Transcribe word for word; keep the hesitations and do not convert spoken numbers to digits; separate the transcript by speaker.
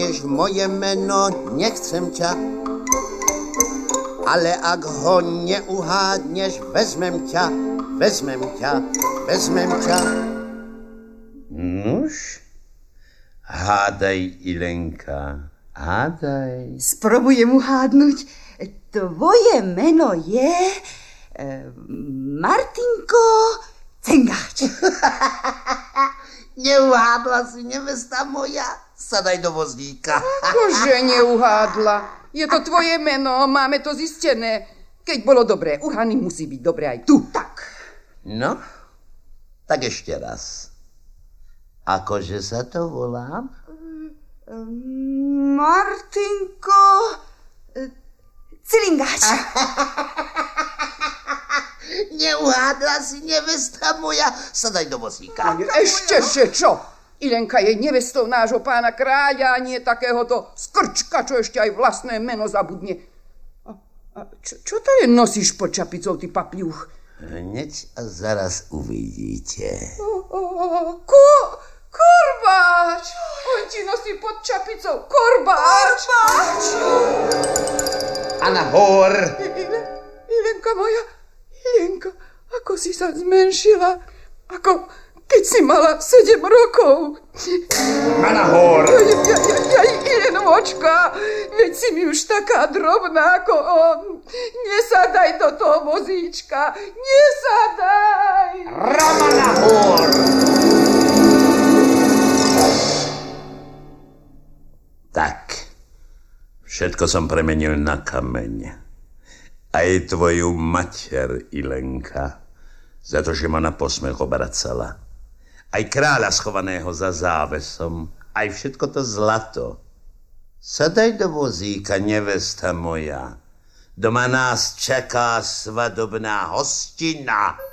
Speaker 1: uhádneš moje meno, nechcem ťa. Ale ak ho neuhádneš, vezmem ťa, vezmem ťa, vezmem ťa. Nuž, hádaj, Ilenka, hádaj.
Speaker 2: Sprobujem uhádnuť. Tvoje meno je e, Martinko Cengáč.
Speaker 1: Neuhádla si, nevesta moja. Sadaj do vozíka.
Speaker 3: Akože neuhádla. Je to tvoje meno, máme to zistené. Keď bolo dobré u Hany, musí byť dobré aj tu. Tak.
Speaker 1: No, tak ešte raz. Akože sa to volám?
Speaker 2: Martinko Cilingáč.
Speaker 1: Neuhádla si, nevesta moja. Sadaj do vozíka.
Speaker 3: Ešte, že čo? Ilenka je nevestou nášho pána kráľa, a nie takéhoto skrčka, čo ešte aj vlastné meno zabudne. A, a čo, čo to je nosíš pod čapicou, ty papliuch?
Speaker 1: Hneď a zaraz uvidíte.
Speaker 3: O, o, ko, korbáč! On ti nosí pod čapicou korbáč! Korbáč!
Speaker 1: A nahor!
Speaker 3: Ile, Ilenka moja, Ilenka, ako si sa zmenšila, ako keď si mala sedem rokov.
Speaker 1: A nahor!
Speaker 3: Jaj, jaj, jaj, jaj, Ilenočka, veď si mi už taká drobná ako on. Nesadaj do toho vozíčka, nesadaj!
Speaker 1: Rama nahor! Tak, všetko som premenil na kameň. Aj tvoju mater, Ilenka, za to, že ma na posmech obracala. Aj kráľa schovaného za závesom, aj všetko to zlato. Sadaj do vozíka, nevesta moja. Doma nás čaká svadobná hostina.